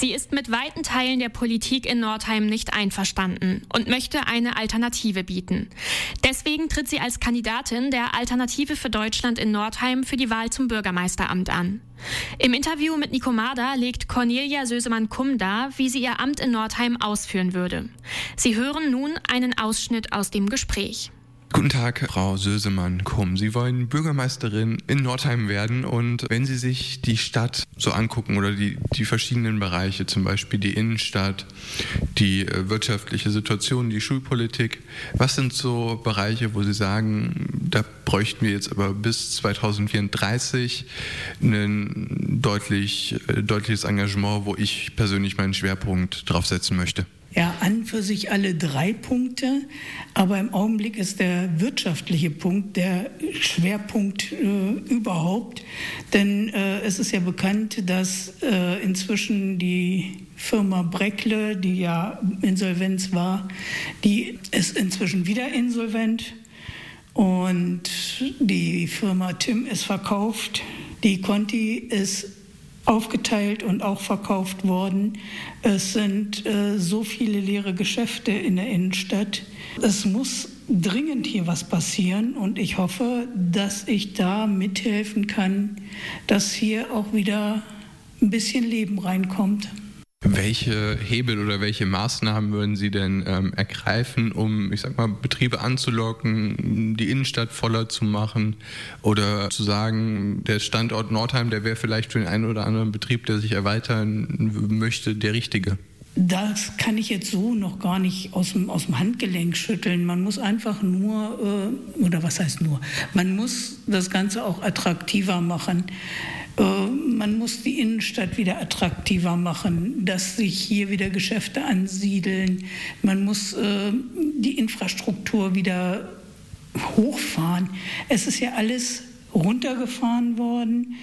Sie ist mit weiten Teilen der Politik in Northeim nicht einverstanden und möchte eine Alternative bieten. Deswegen tritt sie als Kandidatin der Alternative für Deutschland in Northeim für die Wahl zum Bürgermeisteramt an. Im Interview mit Nico Marder legt Cornelia Sösemann-Kumm dar, wie sie ihr Amt in Northeim ausführen würde. Sie hören nun einen Ausschnitt aus dem Gespräch. Guten Tag, Frau Sösemann-Kumm. Sie wollen Bürgermeisterin in Northeim werden und wenn Sie sich die Stadt so angucken oder die verschiedenen Bereiche, zum Beispiel die Innenstadt, die wirtschaftliche Situation, die Schulpolitik, was sind so Bereiche, wo Sie sagen, da bräuchten wir jetzt aber bis 2034 ein deutliches Engagement, wo ich persönlich meinen Schwerpunkt drauf setzen möchte? Ja, an für sich alle 3 Punkte, aber im Augenblick ist der wirtschaftliche Punkt der Schwerpunkt überhaupt, denn es ist ja bekannt, dass inzwischen die Firma Breckle, die ja Insolvenz war, die ist inzwischen wieder insolvent und die Firma Tim ist verkauft, die Conti ist aufgeteilt und auch verkauft worden. Es sind so viele leere Geschäfte in der Innenstadt. Es muss dringend hier was passieren und ich hoffe, dass ich da mithelfen kann, dass hier auch wieder ein bisschen Leben reinkommt. Welche Hebel oder welche Maßnahmen würden Sie denn ergreifen, um, Betriebe anzulocken, die Innenstadt voller zu machen oder zu sagen, der Standort Northeim, der wäre vielleicht für den einen oder anderen Betrieb, der sich erweitern möchte, der richtige? Das kann ich jetzt so noch gar nicht aus dem Handgelenk schütteln. Man muss einfach man muss das Ganze auch attraktiver machen. Man muss die Innenstadt wieder attraktiver machen, dass sich hier wieder Geschäfte ansiedeln. Man muss die Infrastruktur wieder hochfahren. Es ist ja alles runtergefahren worden.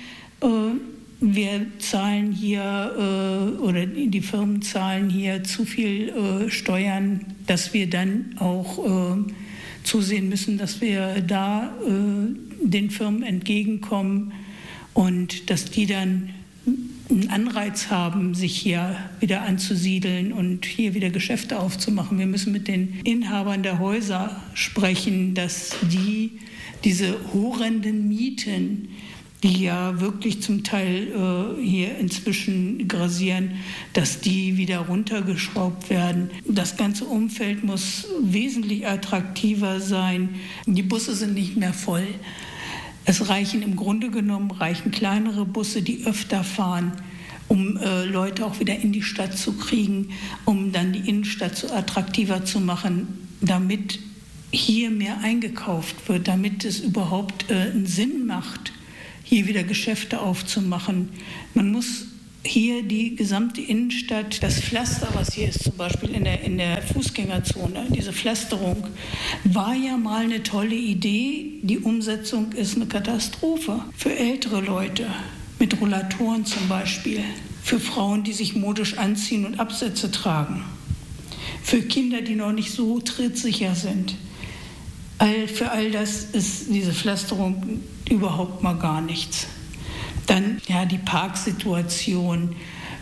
Wir zahlen hier oder die Firmen zahlen hier zu viel Steuern, dass wir dann auch zusehen müssen, dass wir da den Firmen entgegenkommen und dass die dann einen Anreiz haben, sich hier wieder anzusiedeln und hier wieder Geschäfte aufzumachen. Wir müssen mit den Inhabern der Häuser sprechen, dass diese horrenden Mieten, die ja wirklich zum Teil hier inzwischen grassieren, dass die wieder runtergeschraubt werden. Das ganze Umfeld muss wesentlich attraktiver sein. Die Busse sind nicht mehr voll. Es reichen im Grunde genommen kleinere Busse, die öfter fahren, um Leute auch wieder in die Stadt zu kriegen, um dann die Innenstadt so attraktiver zu machen, damit hier mehr eingekauft wird, damit es überhaupt einen Sinn macht, hier wieder Geschäfte aufzumachen. Man muss hier die gesamte Innenstadt, das Pflaster, was hier ist, zum Beispiel in der Fußgängerzone, diese Pflasterung, war ja mal eine tolle Idee. Die Umsetzung ist eine Katastrophe. Für ältere Leute, mit Rollatoren zum Beispiel. Für Frauen, die sich modisch anziehen und Absätze tragen. Für Kinder, die noch nicht so trittsicher sind. Für all das ist diese Pflasterung überhaupt mal gar nichts. Dann, ja, die Parksituation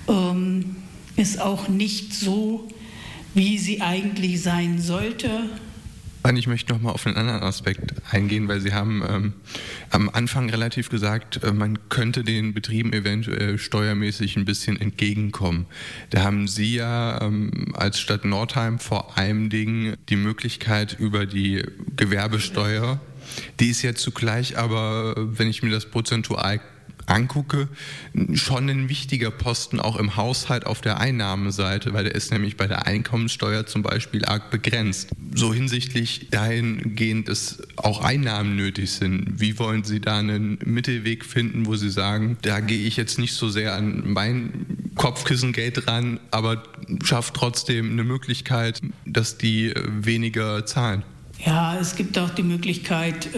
ist auch nicht so, wie sie eigentlich sein sollte. Ich möchte noch mal auf einen anderen Aspekt eingehen, weil Sie haben am Anfang relativ gesagt, man könnte den Betrieben eventuell steuermäßig ein bisschen entgegenkommen. Da haben Sie ja als Stadt Northeim vor allem die Möglichkeit über die Gewerbesteuer, die ist ja zugleich aber, wenn ich mir das prozentual angucke, schon ein wichtiger Posten auch im Haushalt auf der Einnahmenseite, weil der ist nämlich bei der Einkommenssteuer zum Beispiel arg begrenzt. So hinsichtlich dahingehend, dass auch Einnahmen nötig sind. Wie wollen Sie da einen Mittelweg finden, wo Sie sagen, da gehe ich jetzt nicht so sehr an mein Kopfkissengeld ran, aber schafft trotzdem eine Möglichkeit, dass die weniger zahlen? Ja, es gibt auch die Möglichkeit,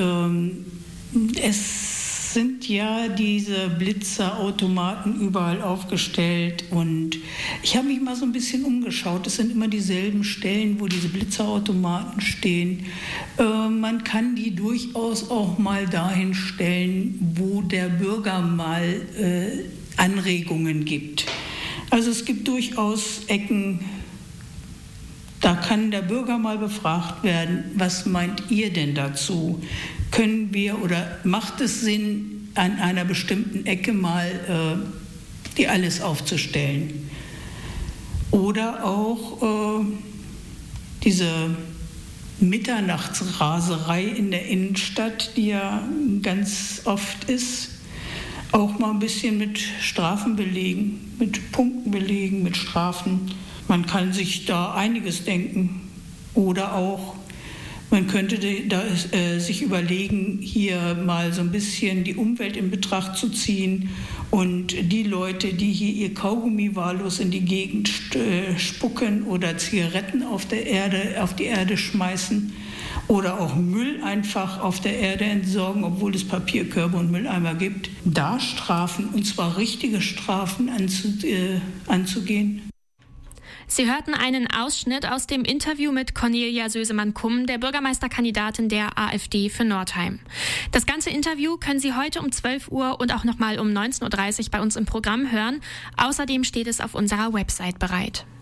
es sind ja diese Blitzerautomaten überall aufgestellt und ich habe mich mal so ein bisschen umgeschaut. Es sind immer dieselben Stellen, wo diese Blitzerautomaten stehen. Man kann die durchaus auch mal dahin stellen, wo der Bürger mal Anregungen gibt. Also es gibt durchaus Ecken, da kann der Bürger mal befragt werden, was meint ihr denn dazu? Können wir oder macht es Sinn, an einer bestimmten Ecke mal die alles aufzustellen? Oder auch diese Mitternachtsraserei in der Innenstadt, die ja ganz oft ist, auch mal ein bisschen mit Strafen belegen, mit Punkten belegen, mit Strafen. Man kann sich da einiges denken. Oder auch, man könnte sich überlegen, hier mal so ein bisschen die Umwelt in Betracht zu ziehen und die Leute, die hier ihr Kaugummi wahllos in die Gegend spucken oder Zigaretten auf die Erde schmeißen oder auch Müll einfach auf der Erde entsorgen, obwohl es Papierkörbe und Mülleimer gibt, da Strafen, und zwar richtige Strafen anzugehen. Sie hörten einen Ausschnitt aus dem Interview mit Cornelia Sösemann-Kumm, der Bürgermeisterkandidatin der AfD für Northeim. Das ganze Interview können Sie heute um 12 Uhr und auch nochmal um 19.30 Uhr bei uns im Programm hören. Außerdem steht es auf unserer Website bereit.